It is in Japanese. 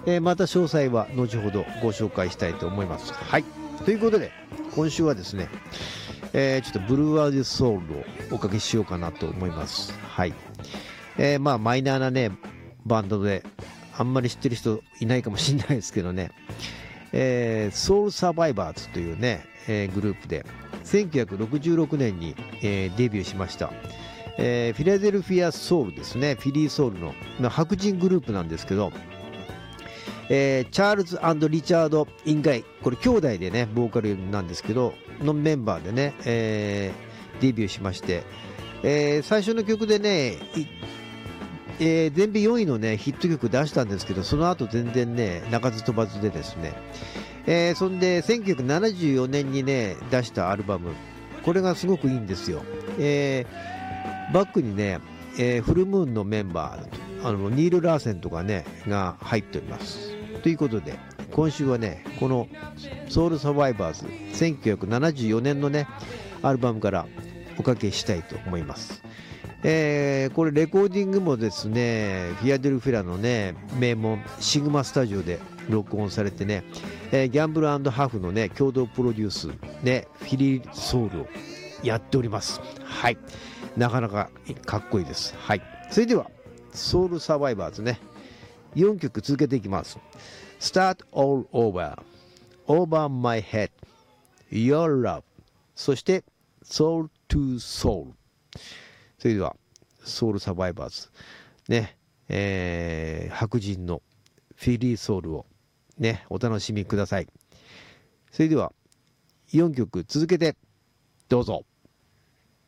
また詳細は後ほどご紹介したいと思います。はい。ということで、今週はですね、ちょっとブルーアーズソウルをおかけしようかなと思います。はい。まあ、マイナーなね、バンドで、あんまり知ってる人いないかもしれないですけどね、ソウルサバイバーズというね、グループで、1966年に、デビューしました。フィラデルフィアソウルですね、フィリーソウルの、白人グループなんですけど、チャールズ&リチャード・インガイ、これ兄弟でねボーカルなんですけどのメンバーでね、デビューしまして、最初の曲でね、全米4位のねヒット曲出したんですけど、その後全然ね鳴かず飛ばずでですね、そんで1974年にね出したアルバム、これがすごくいいんですよ。バックにね、フルムーンのメンバーニール・ラーセンとかねが入っております。ということで今週はねこのソウルサバイバーズ1974年のねアルバムからおかけしたいと思います。これレコーディングもですねフィアデルフィラのね名門シグマスタジオで録音されてね、ギャンブル&ハーフのね共同プロデュースねフィリーソウルをやっております。はい、なかなかかっこいいです。はい、それではソウルサバイバーズね4曲続けていきます。 Start All Over、 Over My Head、 Your Love、 そして Soul to Soul。 それではソウルサバイバーズね、白人のフィリーソウルをねお楽しみください。それでは4曲続けてどうぞ。